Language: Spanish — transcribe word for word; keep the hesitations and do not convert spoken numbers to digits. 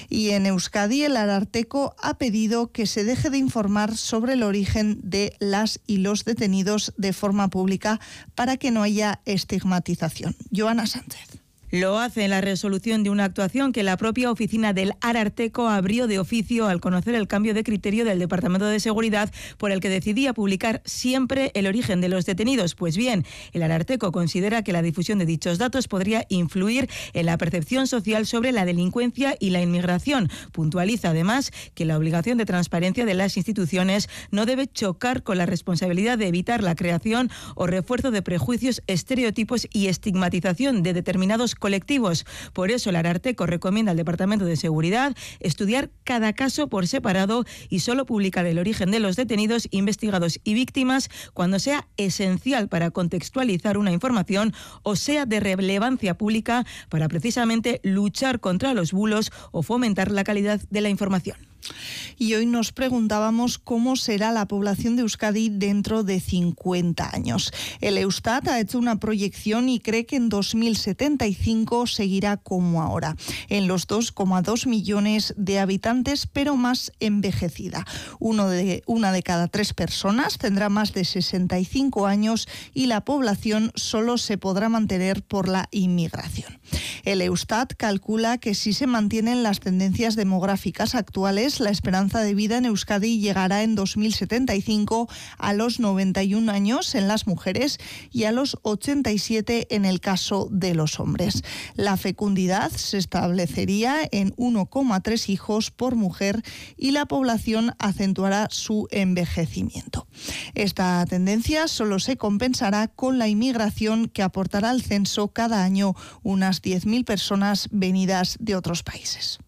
Y en Euskadi el Ararteko ha pedido que se deje de informar sobre el origen de las y los detenidos de forma pública para que no haya estigmatización. Joana Sánchez. Lo hace en la resolución de una actuación que la propia oficina del Ararteko abrió de oficio al conocer el cambio de criterio del Departamento de Seguridad por el que decidía publicar siempre el origen de los detenidos. Pues bien, el Ararteko considera que la difusión de dichos datos podría influir en la percepción social sobre la delincuencia y la inmigración. Puntualiza además que la obligación de transparencia de las instituciones no debe chocar con la responsabilidad de evitar la creación o refuerzo de prejuicios, estereotipos y estigmatización de determinados colectivos. Por eso el Ararteko recomienda al Departamento de Seguridad estudiar cada caso por separado y solo publicar el origen de los detenidos, investigados y víctimas cuando sea esencial para contextualizar una información o sea de relevancia pública para precisamente luchar contra los bulos o fomentar la calidad de la información. Y hoy nos preguntábamos cómo será la población de Euskadi dentro de cincuenta años. El Eustat ha hecho una proyección y cree que en dos mil setenta y cinco seguirá como ahora, en los dos coma dos millones de habitantes, pero más envejecida. Uno de, una de cada tres personas tendrá más de sesenta y cinco años y la población solo se podrá mantener por la inmigración. El Eustat calcula que si se mantienen las tendencias demográficas actuales, la esperanza de vida en Euskadi llegará en dos mil setenta y cinco a los noventa y un años en las mujeres y a los ochenta y siete en el caso de los hombres. La fecundidad se establecería en uno coma tres hijos por mujer y la población acentuará su envejecimiento. Esta tendencia solo se compensará con la inmigración que aportará al censo cada año unas diez mil personas venidas de otros países.